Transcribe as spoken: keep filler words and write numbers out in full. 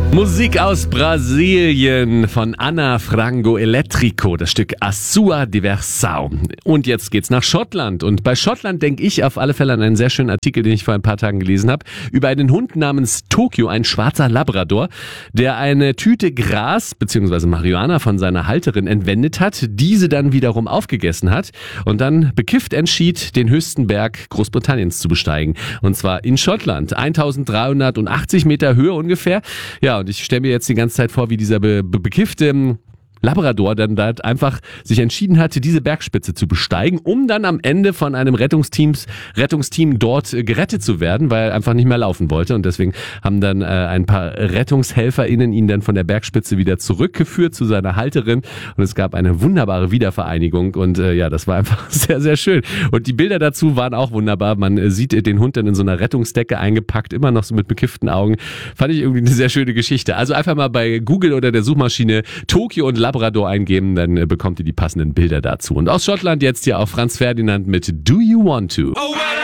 Musik aus Brasilien von Ana Frango Elétrico, das Stück A Sua Diversão. Und jetzt geht's nach Schottland. Und bei Schottland denke ich auf alle Fälle an einen sehr schönen Artikel, den ich vor ein paar Tagen gelesen habe, über einen Hund namens Tokio, ein schwarzer Labrador, der eine Tüte Gras bzw. Marihuana von seiner Halterin entwendet hat, diese dann wiederum aufgegessen hat und dann bekifft entschied, den höchsten Berg Großbritanniens zu besteigen. Und zwar in Schottland, eintausenddreihundertachtzig Meter Höhe ungefähr. Ja, und ich stelle mir jetzt die ganze Zeit vor, wie dieser be- be- bekiffte Labrador dann da einfach sich entschieden hatte, diese Bergspitze zu besteigen, um dann am Ende von einem Rettungsteams, Rettungsteam dort gerettet zu werden, weil er einfach nicht mehr laufen wollte. Und deswegen haben dann äh, ein paar RettungshelferInnen ihn dann von der Bergspitze wieder zurückgeführt zu seiner Halterin. Und es gab eine wunderbare Wiedervereinigung. Und äh, ja, das war einfach sehr, sehr schön. Und die Bilder dazu waren auch wunderbar. Man äh, sieht äh, den Hund dann in so einer Rettungsdecke eingepackt, immer noch so mit bekifften Augen. Fand ich irgendwie eine sehr schöne Geschichte. Also einfach mal bei Google oder der Suchmaschine Tokio und Labrador eingeben, dann äh, bekommt ihr die passenden Bilder dazu. Und aus Schottland jetzt hier auf Franz Ferdinand mit Do You Want To? Oh, well.